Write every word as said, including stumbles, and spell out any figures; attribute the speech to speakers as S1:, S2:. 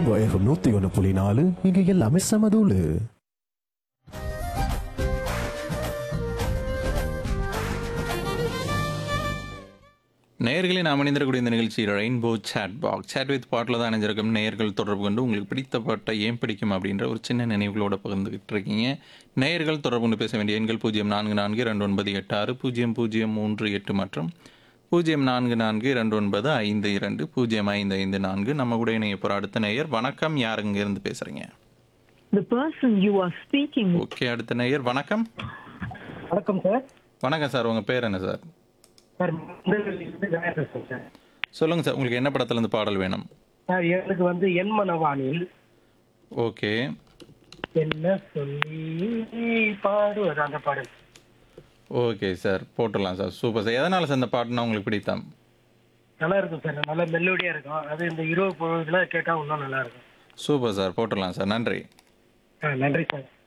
S1: Rainbow FM நூத்தி ஒன்று புள்ளி நாலு இங்க எல்லாமே சமதூளு.
S2: நேயர்களே, நாம் இணைந்திருக்கக்கூடிய இந்த நிகழ்ச்சி rainbow chat box. Chat with பாட்டில் தான் இணைஞ்சிருக்கும். நேயர்கள் தொடர்பு கொண்டு உங்களுக்கு பிடித்த பாட்டை ஏன் பிடிக்கும் அப்படின்ற ஒரு சின்ன நினைவுகளோட பகிர்ந்துகிட்டு இருக்கீங்க. நேயர்கள் தொடர்பு கொண்டு பேச வேண்டிய எண்கள் பூஜ்ஜியம் நான்கு நான்கு ரெண்டு ஒன்பது எட்டு ஆறு பூஜ்ஜியம் பூஜ்ஜியம் மூன்று எட்டு மற்றும் பூஜ்ஜியம் நான்கு நான்கு ரெண்டு ஒன்பது ஐந்து இரண்டு பூஜ்ஜியம் ஐந்து ஐந்து நான்கு. நம்ம கூட இணைய போகிற அடுத்த நேயர். வணக்கம், யார் இங்க இருந்து பேசுறீங்க?
S3: The person you are speaking with.
S2: Okay, அடுத்த நேயர். வணக்கம்.
S4: வணக்கம் சார்.
S2: வணக்கம் சார், உங்கள் பேர் என்ன சார்?
S4: சார் மதுரையிலிருந்து கணேஷ் பேசுறேன் சார்.
S2: சொல்லுங்கள் சார், உங்களுக்கு என்ன படத்துலேருந்து பாடல் வேணும்?
S4: சார் எனக்கு வந்து என் மனவானில்
S2: ஓகே,
S4: என்ன சொல்லி பாடுவது அந்த பாடல்.
S2: ஓகே சார், போட்டுடலாம் சார். Super sir. எதனால் சார் இந்த பாட்டுனா உங்களுக்கு பிடித்தம்?
S4: நல்லா இருக்கும் சார், நல்ல மெலோடியா இருக்கும். அது இந்த இரவு பொழுதுல கேட்டா இன்னும் நல்லா இருக்கும்.
S2: சூப்பர் சார், போட்டுடலாம் சார். நன்றி.
S4: ஆ, நன்றி சார்.